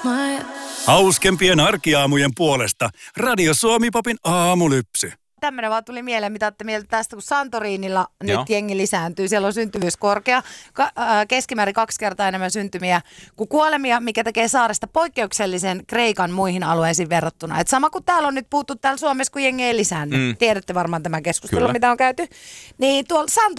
Hauskempien arkiaamujen puolesta Radio Suomi Popin aamulypsy. Tämmöinen vaan tuli mieleen, mitä olette mieltä tästä, kun Santorinilla Joo. nyt jengi lisääntyy. Siellä on syntyvyys korkea, keskimäärin 2 kertaa enemmän syntymiä kuin kuolemia, mikä tekee saaresta poikkeuksellisen Kreikan muihin alueisiin verrattuna. Et sama kuin täällä on nyt puhuttu täällä Suomessa, kun jengi ei lisäänny. Tiedätte varmaan tämän keskustelun, Kyllä. mitä on käyty. Niin tuolla